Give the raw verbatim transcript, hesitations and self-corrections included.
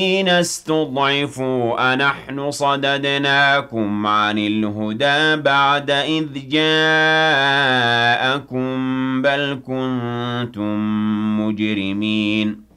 الَّذِينَ اسْتُضْعِفُوا أَنَحْنُ صَدَدْنَاكُمْ عَنِ الْهُدَىٰ بَعْدَ إِذْ جَاءَكُم بَلْ كُنتُم مُّجْرِمِينَ